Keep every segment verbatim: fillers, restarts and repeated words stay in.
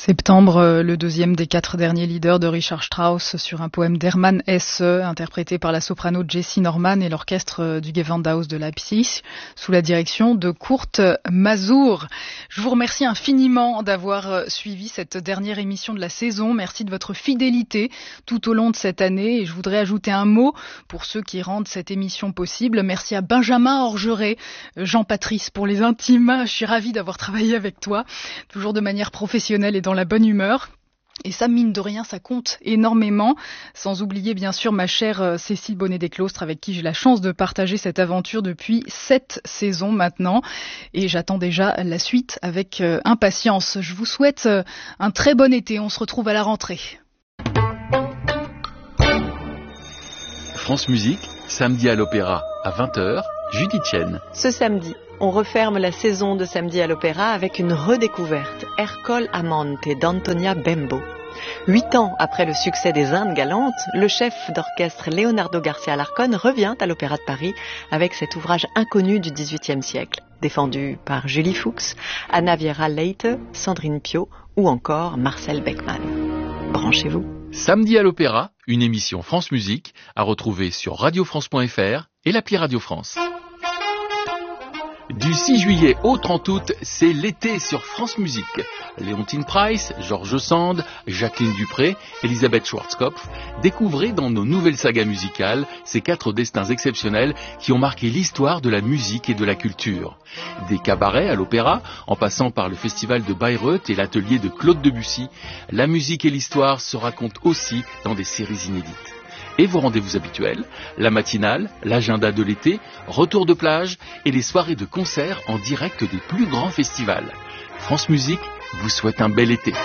Septembre, le deuxième des quatre derniers leaders de Richard Strauss sur un poème d'Hermann Hesse, interprété par la soprano Jessie Norman et l'orchestre du Gewandhaus de Leipzig, sous la direction de Kurt Masur. Je vous remercie infiniment d'avoir suivi cette dernière émission de la saison. Merci de votre fidélité tout au long de cette année. Et je voudrais ajouter un mot pour ceux qui rendent cette émission possible. Merci à Benjamin Orgeret, Jean-Patrice pour les intimes. Je suis ravie d'avoir travaillé avec toi, toujours de manière professionnelle et dans la bonne humeur. Et ça, mine de rien, ça compte énormément. Sans oublier, bien sûr, ma chère Cécile Bonnet-Desclostres, avec qui j'ai la chance de partager cette aventure depuis sept saisons maintenant. Et j'attends déjà la suite avec euh, impatience. Je vous souhaite euh, un très bon été. On se retrouve à la rentrée. France Musique, samedi à l'Opéra, à vingt heures, Judith Chen. Ce samedi, on referme la saison de Samedi à l'Opéra avec une redécouverte, Ercole Amante d'Antonia Bembo. Huit ans après le succès des Indes galantes, le chef d'orchestre Leonardo Garcia Alarcón revient à l'Opéra de Paris avec cet ouvrage inconnu du dix-huitième siècle, défendu par Julie Fuchs, Anna Vieira Leite, Sandrine Piau ou encore Marcel Beckmann. Branchez-vous. Samedi à l'Opéra, une émission France Musique à retrouver sur radio france point f r et l'appli Radio France. Du six juillet au trente août, c'est l'été sur France Musique. Léontine Price, Georges Sand, Jacqueline Dupré, Elisabeth Schwarzkopf, découvrez dans nos nouvelles sagas musicales ces quatre destins exceptionnels qui ont marqué l'histoire de la musique et de la culture. Des cabarets à l'opéra, en passant par le festival de Bayreuth et l'atelier de Claude Debussy, la musique et l'histoire se racontent aussi dans des séries inédites. Et vos rendez-vous habituels, la matinale, l'agenda de l'été, retour de plage et les soirées de concert en direct des plus grands festivals. France Musique vous souhaite un bel été.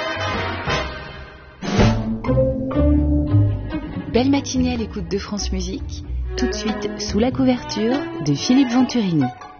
Belle matinée à l'écoute de France Musique, tout de suite sous la couverture de Philippe Venturini.